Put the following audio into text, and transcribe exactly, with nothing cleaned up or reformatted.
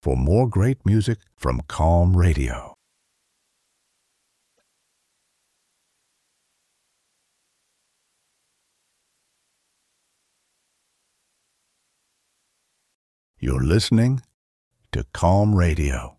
for more great music from Calm Radio. You're listening to Calm Radio.